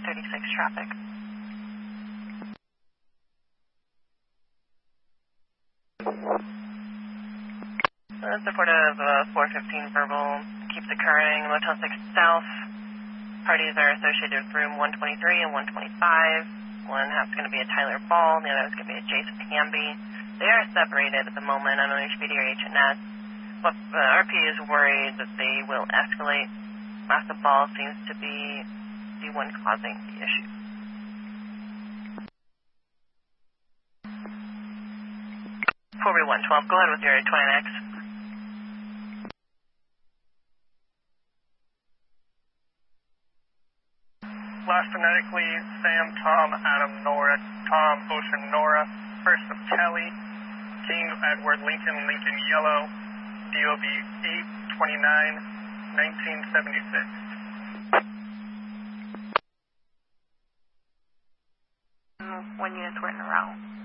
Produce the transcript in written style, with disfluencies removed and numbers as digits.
36 traffic. Supportive 415 verbal, keeps occurring, Motel 6 South. Parties are associated with room 123 and 125. One half's going to be a Tyler Ball, the other is going to be a Jason Hamby. They are separated at the moment on HPD or HNS. But RP is worried that they will escalate. Massive Ball seems to be the one causing the issue. Forward 112, go ahead with your 29X. Last phonetically, Sam, Tom, Adam, Nora, Tom, Ocean, Nora, first of Kelly, King, Edward, Lincoln, Lincoln, Yellow, DOB 8/29/1976. 1 unit's were in a row.